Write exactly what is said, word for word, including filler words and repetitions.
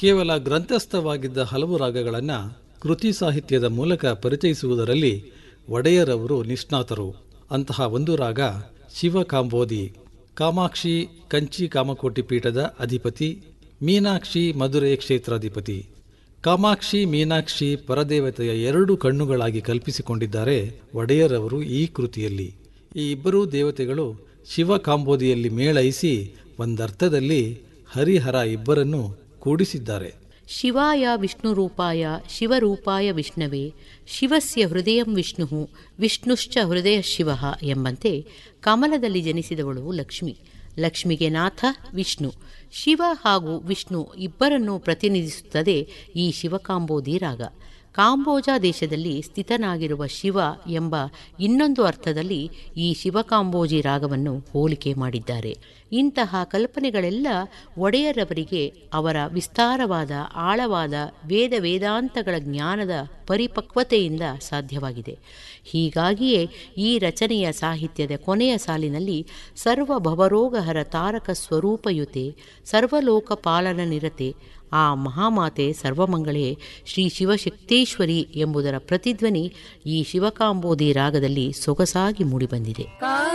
ಕೇವಲ ಗ್ರಂಥಸ್ಥವಾಗಿದ್ದ ಹಲವು ರಾಗಗಳನ್ನು ಕೃತಿ ಸಾಹಿತ್ಯದ ಮೂಲಕ ಪರಿಚಯಿಸುವುದರಲ್ಲಿ ಒಡೆಯರವರು ನಿಷ್ಣಾತರು. ಅಂತಹ ಒಂದು ರಾಗ ಶಿವಕಾಂಬೋದಿ. ಕಾಮಾಕ್ಷಿ ಕಂಚಿ ಕಾಮಕೋಟಿ ಪೀಠದ ಅಧಿಪತಿ, ಮೀನಾಕ್ಷಿ ಮಧುರೈ ಕ್ಷೇತ್ರಾಧಿಪತಿ. ಕಾಮಾಕ್ಷಿ ಮೀನಾಕ್ಷಿ ಪರದೇವತೆಯ ಎರಡು ಕಣ್ಣುಗಳಾಗಿ ಕಲ್ಪಿಸಿಕೊಂಡಿದ್ದಾರೆ ಒಡೆಯರವರು ಈ ಕೃತಿಯಲ್ಲಿ. ಈ ಇಬ್ಬರೂ ದೇವತೆಗಳು ಶಿವಕಾಂಬೋದಿಯಲ್ಲಿ ಮೇಳೈಸಿ ಒಂದರ್ಥದಲ್ಲಿ ಹರಿಹರ ಇಬ್ಬರನ್ನು ಕೂಡಿಸಿದ್ದಾರೆ. ಶಿವಾಯ ವಿಷ್ಣುರೂಪಾಯ ಶಿವರೂಪಾಯ ವಿಷ್ಣವೇ ಶಿವಸ್ಯ ಹೃದಯಂ ವಿಷ್ಣು ವಿಷ್ಣುಶ್ಚ ಹೃದಯ ಶಿವ ಎಂಬಂತೆ ಕಮಲದಲ್ಲಿ ಜನಿಸಿದವಳು ಲಕ್ಷ್ಮಿ. ಲಕ್ಷ್ಮಿಗೆ ನಾಥ ವಿಷ್ಣು. ಶಿವ ಹಾಗೂ ವಿಷ್ಣು ಇಬ್ಬರನ್ನು ಪ್ರತಿನಿಧಿಸುತ್ತದೆ ಈ ಶಿವಕಾಂಬೋದಿ ರಾಗ. ಕಾಂಬೋಜ ದೇಶದಲ್ಲಿ ಸ್ಥಿತನಾಗಿರುವ ಶಿವ ಎಂಬ ಇನ್ನೊಂದು ಅರ್ಥದಲ್ಲಿ ಈ ಶಿವಕಾಂಬೋಜಿ ರಾಗವನ್ನು ಹೋಲಿಕೆ ಮಾಡಿದ್ದಾರೆ. ಇಂತಹ ಕಲ್ಪನೆಗಳೆಲ್ಲ ಒಡೆಯರವರಿಗೆ ಅವರ ವಿಸ್ತಾರವಾದ ಆಳವಾದ ವೇದ ವೇದಾಂತಗಳ ಜ್ಞಾನದ ಪರಿಪಕ್ವತೆಯಿಂದ ಸಾಧ್ಯವಾಗಿದೆ. ಹೀಗಾಗಿಯೇ ಈ ರಚನೆಯ ಸಾಹಿತ್ಯದ ಕೊನೆಯ ಸಾಲಿನಲ್ಲಿ ಸರ್ವ ಭವರೋಗಹರ ತಾರಕ ಸ್ವರೂಪಯುತೆ ಸರ್ವಲೋಕ ಪಾಲನ ನಿರತೆ ಆ ಮಹಾಮಾತೆ ಸರ್ವಮಂಗಳೇ ಶ್ರೀ ಶಿವಶಕ್ತೇಶ್ವರಿ ಎಂಬುದರ ಪ್ರತಿಧ್ವನಿ ಈ ಶಿವಕಾಂಬೋದಿ ರಾಗದಲ್ಲಿ ಸೊಗಸಾಗಿ ಮೂಡಿಬಂದಿದೆ.